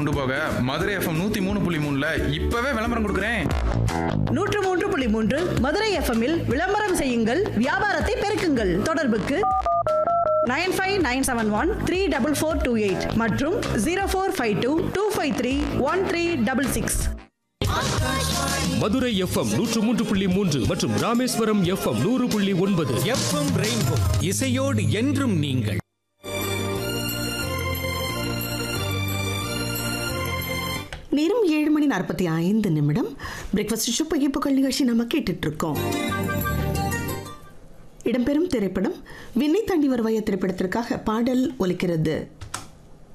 கொண்டு போக மதுரை எஃப்எம் 103.3ல இப்பவே விளம்பரம் கொடுக்குறேன். 103.3 மதுரை எஃப்எம்மில் விளம்பரம் செய்யுங்கள், வியாபாரத்தை பெருக்குங்கள். தொடர்புக்கு 9597134428 மற்றும் 0452253136. மதுரை எஃப்எம் 103.3 மற்றும் ராமேஸ்வரம் எஃப்எம் 100.9. எஃப்எம் ரெயின்போ இசையோடு என்றும் நீங்கள். நேரம் 7:45. பிரேக்ஃபாஸ்ட் ஷோ பகிர்ப்புகள் நிகழ்ச்சி நம்ம கேட்டுட்டு இருக்கோம். இடம்பெறும் திரைப்படம் விண்ணை தாண்டி வருவாய திரைப்படத்திற்காக பாடல் ஒலிக்கிறது.